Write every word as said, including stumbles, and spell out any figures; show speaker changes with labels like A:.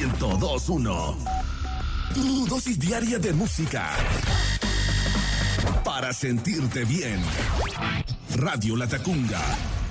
A: ciento dos punto uno. Tu dosis diaria de música para sentirte bien. Radio La Tacunga.